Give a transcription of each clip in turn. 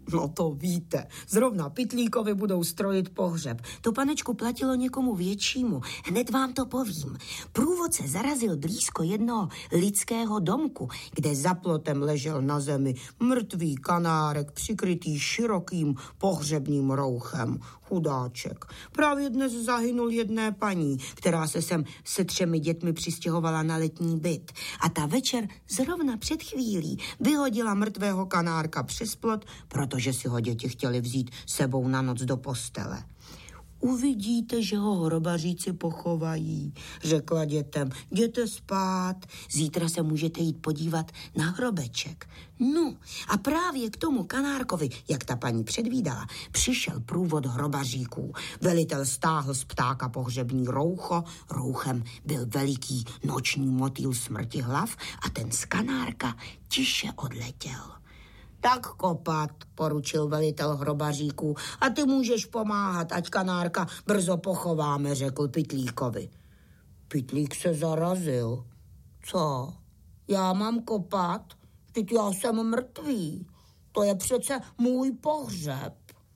No to víte, zrovna Pytlíkovi budou strojit pohřeb. To, panečku, platilo někomu většímu. Hned vám to povím. Průvodce zarazil blízko jednoho lidského domku, kde za plotem ležel na zemi mrtvý kanárek přikrytý širokým pohřebním rouchem. Chudáček. Právě dnes zahynul jedné paní, která se sem se 3 dětmi přistěhovala na letní byt. A ta večer zrovna před chvílí vyhodila mrtvého kanárka přes plot, protože si ho děti chtěli vzít sebou na noc do postele. Uvidíte, že ho hrobaříci pochovají, řekla dětem. Jděte spát, zítra se můžete jít podívat na hrobeček. No a právě k tomu kanárkovi, jak ta paní předvídala, přišel průvod hrobaříků. Velitel stáhl z ptáka pohřební roucho, rouchem byl veliký noční motýl smrtihlav a ten z kanárka tiše odletěl. Tak kopat, poručil velitel hrobaříků, a ty můžeš pomáhat, ať kanárka brzo pochováme, řekl Pytlíkovi. Pytlík se zarazil. Co? Já mám kopat? Vždyť já jsem mrtvý. To je přece můj pohřeb.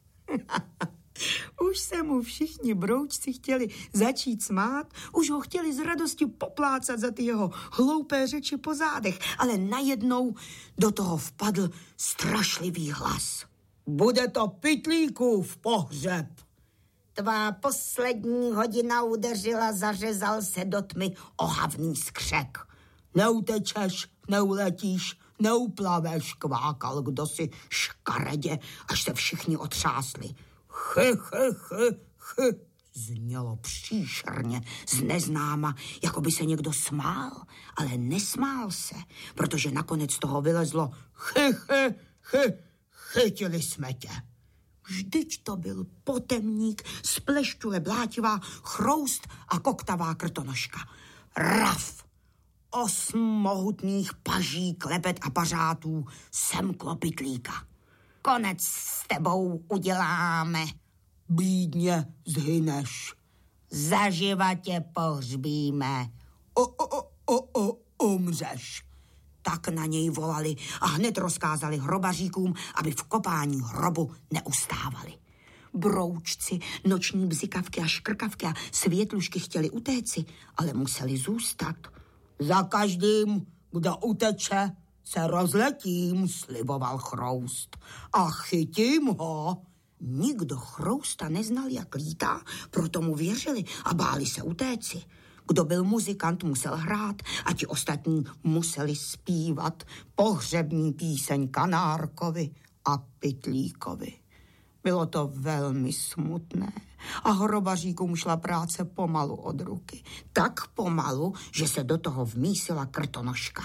Už se mu všichni broučci chtěli začít smát, už ho chtěli z radosti poplácat za ty jeho hloupé řeči po zádech, ale najednou do toho vpadl strašlivý hlas. Bude to Pytlíkův pohřeb. Tvá poslední hodina udeřila, zařezal se do tmy ohavný skřek. Neutečeš, neuletíš, neuplaveš, kvákal kdosi škaredě, až se všichni otřásli. Znělo příšerně z neznáma, jako by se někdo smál, ale nesmál se, protože nakonec toho vylezlo chytili jsme tě. Vždyť to byl potemník, splešťule blátivá, chroust a koktavá krtonožka. Raf! 8 mohutných paží, klepet a pařátů semklo Pytlíka. Konec s tebou uděláme. Bídně zhyneš. Zaživa tě pohřbíme. Umřeš. Tak na něj volali a hned rozkázali hrobaříkům, aby v kopání hrobu neustávali. Broučci, noční bzikavky a škrkavky a světlušky chtěli utéci, ale museli zůstat. Za každým, kdo uteče, se rozletím, sliboval Chroust. A chytím ho. Nikdo Chrousta neznal, jak lítá, proto mu věřili a báli se utéci. Kdo byl muzikant, musel hrát a ti ostatní museli zpívat pohřební píseň Kanárkovi a Pytlíkovi. Bylo to velmi smutné a hrobaříkům šla práce pomalu od ruky. Tak pomalu, že se do toho vmísila krtonožka.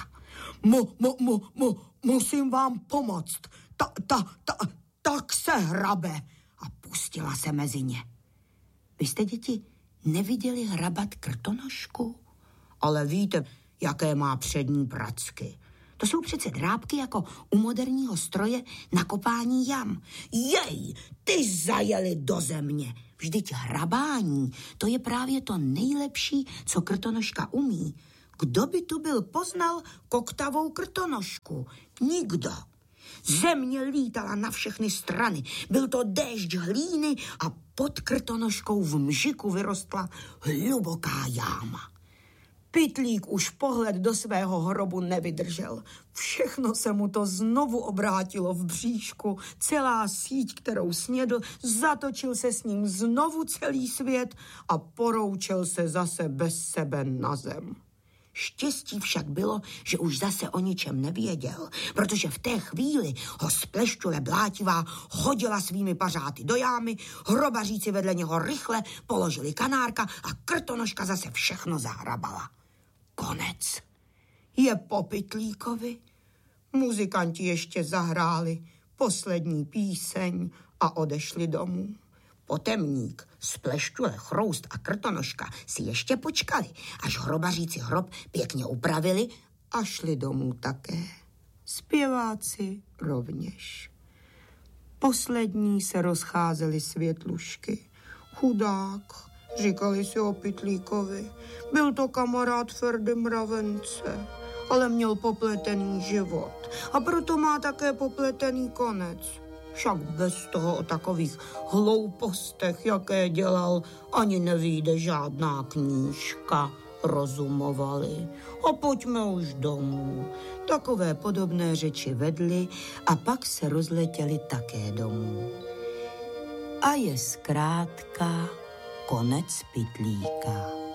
Musím vám pomoct. Tak se hrabe. A pustila se mezi ně. Vy jste, děti, neviděli hrabat krtonožku? Ale víte, jaké má přední pracky. To jsou přece drápky jako u moderního stroje na kopání jam. Jej, ty zajeli do země. Vždyť hrabání, to je právě to nejlepší, co krtonožka umí. Kdo by tu byl poznal koktavou krtonožku? Nikdo. Země lítala na všechny strany. Byl to déšť hlíny a pod krtonožkou v mžiku vyrostla hluboká jáma. Pytlík už pohled do svého hrobu nevydržel. Všechno se mu to znovu obrátilo v bříšku. Celá síť, kterou snědl, zatočil se s ním znovu celý svět a poroučel se zase bez sebe na zem. Štěstí však bylo, že už zase o ničem nevěděl, protože v té chvíli ho splešťule blátivá hodila svými pařáty do jámy, hrobaříci vedle něho rychle položili kanárka a krtonožka zase všechno zahrabala. Konec. Je po Pytlíkovi. Muzikanti ještě zahráli poslední píseň a odešli domů. Potemník, splešťule, Chroust a krtonožka si ještě počkali, až hrobaříci hrob pěkně upravili a šli domů také. Zpěváci rovněž. Poslední se rozcházely světlušky. Chudák, říkali si o Pytlíkovi. Byl to kamarád Ferdy Mravence, ale měl popletený život a proto má také popletený konec. Však bez toho o takových hloupostech, jaké dělal, ani nevyjde žádná knížka, rozumovali. A pojďme už domů. Takové podobné řeči vedli a pak se rozletěli také domů. A je zkrátka konec pytlíka.